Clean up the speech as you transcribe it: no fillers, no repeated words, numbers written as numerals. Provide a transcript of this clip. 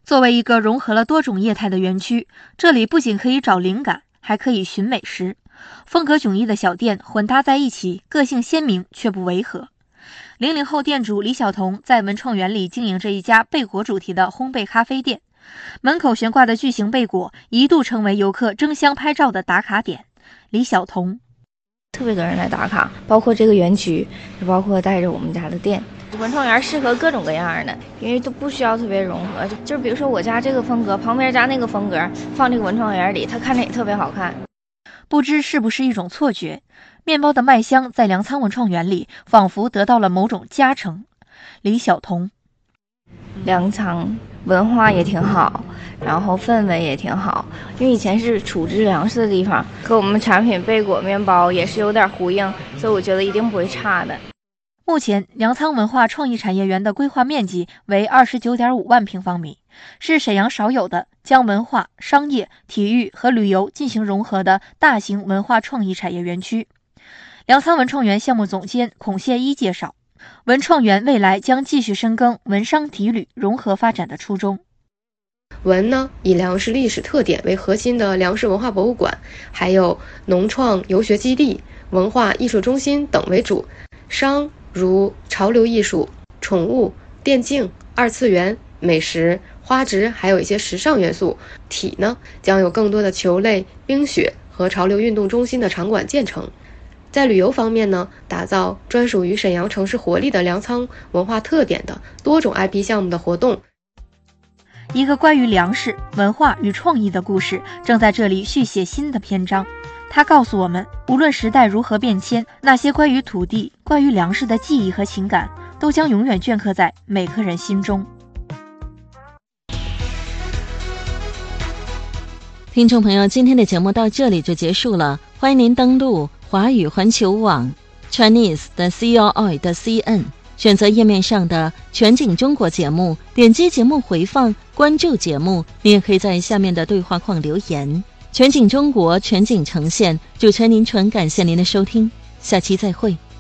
作为一个融合了多种业态的园区，这里不仅可以找灵感，还可以寻美食。风格迥异的小店混搭在一起，个性鲜明却不违和。00后店主李晓彤在文创园里经营着一家贝果主题的烘焙咖啡店，门口悬挂的巨型贝果一度成为游客争相拍照的打卡点。李晓彤特别多人来打卡，包括这个园区，也包括带着我们家的店。文创园适合各种各样的，因为都不需要特别融合，就是比如说我家这个风格，旁边家那个风格，放这个文创园里，它看着也特别好看。 不知是不是一种错觉，面包的麦香在粮仓文创园里仿佛得到了某种加成。李晓彤， 粮仓文化也挺好，然后氛围也挺好，因为以前是储置粮食的地方，和我们产品贝果面包也是有点呼应，所以我觉得一定不会差的。 目前粮仓文化创意产业园的规划面积为29.5万平方米，是沈阳少有的将文化、商业、体育和旅游进行融合的大型文化创意产业园区。粮仓文创园项目总监孔谢一介绍，文创园未来将继续深耕文商体旅融合发展的初衷。 文呢，以粮食历史特点为核心的粮食文化博物馆，还有农创游学基地、文化艺术中心等为主。商如潮流艺术、宠物、电竞、二次元、美食、花植，还有一些时尚元素。体呢，将有更多的球类、冰雪和潮流运动中心的场馆建成。在旅游方面呢，打造专属于沈阳城市活力的粮仓文化特点的多种 IP 项目的活动。 一个关于粮食、文化与创意的故事正在这里续写新的篇章。它告诉我们，无论时代如何变迁，那些关于土地、关于粮食的记忆和情感，都将永远镌刻在每个人心中。 听众朋友，今天的节目到这里就结束了，欢迎您登录华语环球网 Chinese.CRI.CN， 选择页面上的全景中国节目，点击节目回放，关注节目。您也可以在下面的对话框留言。全景中国，全景呈现，主持人林纯，感谢您的收听，下期再会。